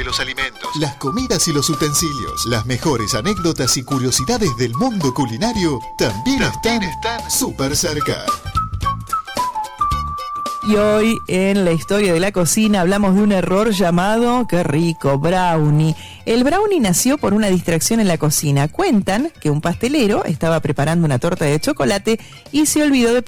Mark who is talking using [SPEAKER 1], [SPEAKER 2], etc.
[SPEAKER 1] los alimentos, las comidas y los utensilios, las mejores anécdotas y curiosidades del mundo culinario también están súper cerca.
[SPEAKER 2] Y hoy en la historia de la cocina hablamos de un error llamado, qué rico, brownie. El brownie nació por una distracción en la cocina. Cuentan que un pastelero estaba preparando una torta de chocolate y se olvidó de